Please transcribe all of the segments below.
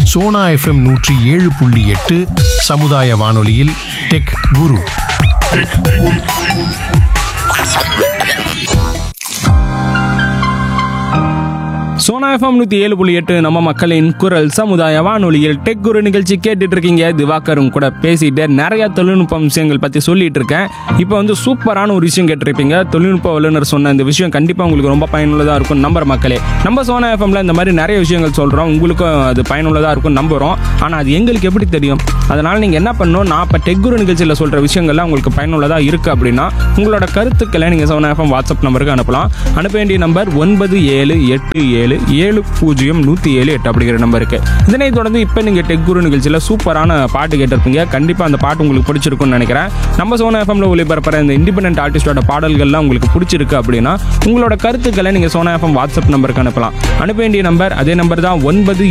Sona FM 107.8 சமுதாய வானொலியில் tech குரு. Sona FM 107.8 நம்ம மக்களின் குரல் சமுதாய வானொலியில் டெக் குரு நிகழ்ச்சி கேட்டுட்டு இருக்கீங்க. திவாகரும் கூட பேசிட்டு நிறைய தொழில்நுட்ப விஷயங்கள் பற்றி சொல்லிட்டு இருக்கேன். இப்போ வந்து சூப்பரான ஒரு விஷயம் கேட்டிருப்பீங்க. தொழில்நுட்ப வல்லுநர் சொன்ன இந்த விஷயம் கண்டிப்பாக உங்களுக்கு ரொம்ப பயனுள்ளதாக இருக்கும் நம்புற மக்களே. நம்ம சோனா எஃப்எம்ல இந்த மாதிரி நிறைய விஷயங்கள் சொல்கிறோம், உங்களுக்கும் அது பயனுள்ளதாக இருக்கும் நம்புகிறோம். ஆனால் அது எங்களுக்கு எப்படி தெரியும்? அதனால் நீங்கள் என்ன பண்ணணும், நான் இப்போ டெக் குரு நிகழ்ச்சியில் சொல்கிற விஷயங்கள்லாம் உங்களுக்கு பயனுள்ளதாக இருக்குது அப்படின்னா உங்களோட கருத்துக்களை நீங்கள் சோனா எஃப்எம் வாட்ஸ்அப் நம்பருக்கு அனுப்பலாம். அனுப்ப வேண்டிய நம்பர் 9787700107 அப்படிங்கிற நம்பருக்கு. இதனைத் தொடர்ந்து இப்போ நீங்கள் டெக் குரு நிகழ்ச்சியில் சூப்பரான பாட்டு கேட்டிருப்பீங்க. கண்டிப்பாக அந்த பாட்டு உங்களுக்கு பிடிச்சிருக்குன்னு நினைக்கிறேன். நம்ம சோனா எஃப்எம்ல ஒளிபரப்புற இந்த இண்டிபெண்டன்ட் ஆர்டிஸ்டோட பாடல்கள்லாம் உங்களுக்கு பிடிச்சிருக்கு அப்படின்னா உங்களோட கருத்துக்களை நீங்கள் சோனா எஃப்எம் வாட்ஸ்அப் நம்பருக்கு அனுப்பலாம். அனுப்ப வேண்டிய நம்பர் அதே நம்பர் தான்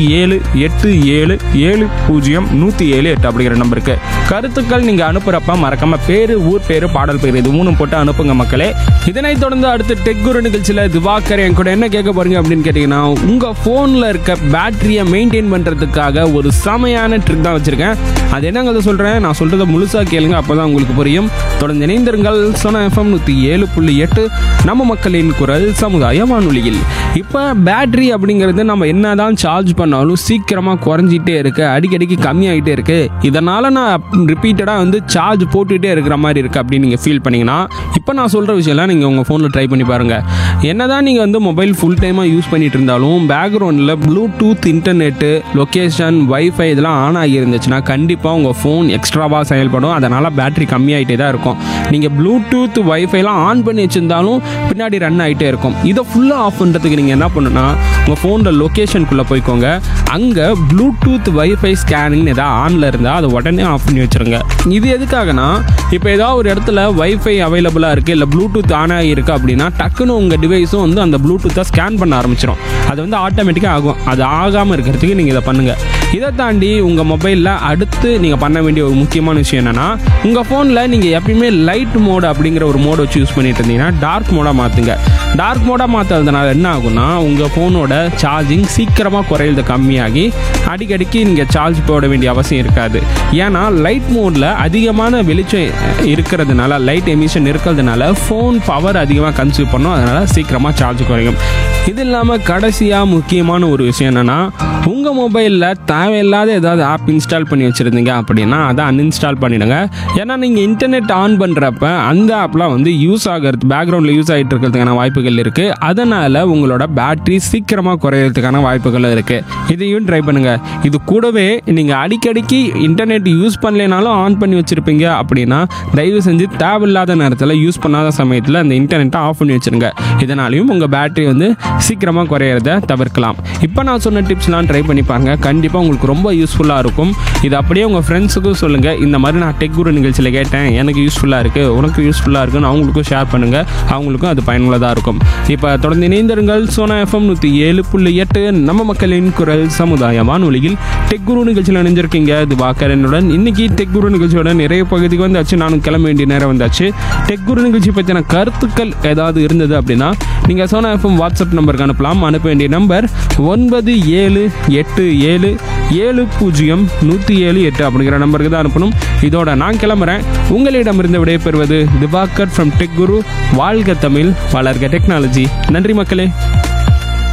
9787700107 அப்படிங்கிற நம்பருக்கு. கருத்துக்கள் நீங்கள் அனுப்புறப்ப மறக்காம பேரு, ஊர் பேரு, பாடல் பேர் இது மூணும் போட்டு அனுப்புங்க மக்களே. இதனைத் தொடர்ந்து அடுத்து டெக் குரு நிகழ்ச்சியில் திவாகர் என் கூட என்ன கேட்க போறீங்க அப்படின்னு கேட்டீங்கன்னா, உங்க போன்ல இருக்க பேட்டரியை மெயின்டைன் பண்றதுக்காக ஒரு செமையான ட்ரிக் தான் வச்சிருக்கேன். அது என்னங்க சொல்றேன், நான் சொல்றதை முழுசா கேளுங்க, அப்பதான் உங்களுக்கு புரியும். தொடர்ந்து இணைந்திருங்கள். சோனா எஃப்எம் 107.8 நம்ம மக்களின் குரல் சமுதாய வானொலியில். இப்போ பேட்டரி அப்படிங்கிறது நம்ம என்னதான் சார்ஜ் பண்ணாலும் சீக்கிரமா குறைஞ்சிட்டே இருக்கு, அடிக்கடிக்கு கம்மியாகிட்டே இருக்கு. இதனால நான் ரிப்பீட்டடாக வந்து சார்ஜ் போட்டுகிட்டே இருக்கிற மாதிரி இருக்குது அப்படின்னு நீங்கள் ஃபீல் பண்ணிங்கன்னா இப்போ நான் சொல்கிற விஷயம்லாம் நீங்கள் உங்கள் ஃபோனில் ட்ரை பண்ணி பாருங்கள். என்னதான் நீங்கள் வந்து மொபைல் ஃபுல் டைமாக யூஸ் பண்ணிட்டு இருந்தாலும் பேக்ரவுண்டில் ப்ளூடூத், இன்டர்நெட்டு, லொக்கேஷன், வைஃபை இதெல்லாம் ஆன் ஆகி இருந்துச்சுன்னா கண்டிப்பாக உங்கள் ஃபோன் எக்ஸ்ட்ராவாக செயல்படும். அதனால் பேட்டரி கம்மியாகிட்டே தான் இருக்கும். நீங்கள் ப்ளூடூத், வைஃபைலாம் ஆன் பண்ணி வச்சுருந்தாலும் பின்னாடி ரன் ஆகிட்டே இருக்கும். இதை ஃபுல்லாக ஆஃப் பண்ணுறதுக்கு நீங்கள் என்ன பண்ணுன்னா உங்கள் ஃபோனில் லொக்கேஷனுக்குள்ளே போய்க்கோங்க. அங்கே ப்ளூடூத், வைஃபை ஸ்கேனிங் ஏதாவது ஆனில் இருந்தால் அதை உடனே ஆஃப் பண்ணி வச்சுருங்க. இது எதுக்காகனா, இப்போ ஏதாவது ஒரு இடத்துல வைஃபை அவைலபிளாக இருக்குது, இல்லை ப்ளூடூத் ஆன் ஆகிருக்கு அப்படின்னா டக்குன்னு உங்கள் டிவைஸும் வந்து அந்த ப்ளூடூத்தை ஸ்கேன் பண்ண ஆரம்பிச்சிடும். அது வந்து ஆட்டோமேட்டிக்காக ஆகும். அது ஆகாமல் இருக்கிறதுக்கு நீங்கள் இதை பண்ணுங்கள். இதை தாண்டி உங்கள் மொபைலில் அடுத்து நீங்கள் பண்ண வேண்டிய ஒரு முக்கியமான விஷயம் என்னென்னா, உங்கள் ஃபோனில் நீங்கள் எப்பயுமே லைட் மோடு அப்படிங்கிற ஒரு மோடை வச்சு யூஸ் பண்ணிட்டு இருந்தீங்கன்னா டார்க் மோடாக மாற்றுங்க. டார்க் மோடாக மாற்றுறதுனால என்ன ஆகும்னா உங்கள் ஃபோனோட சார்ஜிங் சீக்கிரமாக குறையிறது கம்மியாகி அடிக்கடிக்கு நீங்கள் சார்ஜ் போட வேண்டிய அவசியம் இருக்காது. ஏன்னா லைட் மோடில் அதிகமான வெளிச்சம் இருக்கிறதுனால, லைட் எமிஷன் இருக்கிறதுனால ஃபோன் பவர் அதிகமாக கன்சியூம் பண்ணும். அதனால் சீக்கிரமாக சார்ஜ் குறையும். இது இல்லாமல் கடைசியாக முக்கியமான ஒரு விஷயம் என்னென்னா, உங்கள் மொபைலில் தேவையில்லாத ஏதாவது ஆப் இன்ஸ்டால் பண்ணி வச்சுருந்தீங்க அப்படின்னா அதை அன்இன்ஸ்டால் பண்ணிடுங்க. ஏன்னா நீங்கள் இன்டர்நெட் ஆன் பண்ணுறப்ப அந்த ஆப்லாம் வந்து யூஸ் ஆகிறது, பேக்ரவுண்டில் யூஸ் ஆகிட்டு இருக்கிறதுக்கான வாய்ப்புகள் இருக்குது. அதனால் உங்களோட பேட்டரி சீக்கிரமாக குறையிறதுக்கான வாய்ப்புகள் இருக்குது. இதையும் ட்ரை பண்ணுங்கள். இது கூடவே நீங்கள் அடிக்கடிக்கு இன்டர்நெட் யூஸ் பண்ணலைனாலும் ஆன் பண்ணி வச்சுருப்பீங்க அப்படின்னா தயவு செஞ்சு தேவையில்லாத நேரத்தில், யூஸ் பண்ணாத சமயத்தில் அந்த இன்டர்நெட்டை ஆஃப் பண்ணி வச்சுருங்க. இதனாலையும் உங்கள் பேட்டரி வந்து சீக்கிரமாக குறையிறத தவிர்க்கலாம். இப்போ நான் சொன்ன டிப்ஸ்லாம் ட்ரை பண்ணி பாருங்க. கண்டிப்பாக உங்களுக்கு ரொம்ப யூஸ்ஃபுல்லாக இருக்கும். இது அப்படியே உங்கள் ஃப்ரெண்ட்ஸுக்கும் சொல்லுங்கள். இந்த மாதிரி நான் டெக் குரு நிகழ்ச்சியில் கேட்டேன், எனக்கு யூஸ்ஃபுல்லாக இருக்குது, உனக்கு யூஸ்ஃபுல்லாக இருக்குன்னு அவங்களுக்கும் ஷேர் பண்ணுங்கள். அவங்களுக்கும் அது பயனுள்ளதாக இருக்கும். இப்போ தொடர்ந்து இணைந்திருங்கள். சோனா எஃப்எம் 107.8 நம்ம மக்களின் குரல் சமுதாய வானொலியில் டெக் குரு நிகழ்ச்சியில் இணைஞ்சிருக்கீங்க. திவாகர் என்னுடன். இன்னைக்கு டெக் குரு நிகழ்ச்சியோட நிறைய பகுதிக்கு வந்தாச்சு. நானும் கிளம்ப வேண்டிய நேரம் வந்தாச்சு. டெக் குரு நிகழ்ச்சி பற்றின கருத்துக்கள் ஏதாவது இருந்தது அப்படின்னா நீங்கள் சோனா எஃப்எம் வாட்ஸ்அப் நம்பருக்கு அனுப்பலாம். அனுப்ப வேண்டிய நம்பர் 9787700107 அப்படிங்கிற நம்பருக்கு தான் அனுப்பணும். இதோட நான் கிளம்புறேன். உங்களிடமிருந்து விடைபெறுவது திவாகர் ஃப்ரம் டெக் குரு. வாழ்க தமிழ், வளர்க டெக்னாலஜி. நன்றி மக்களே.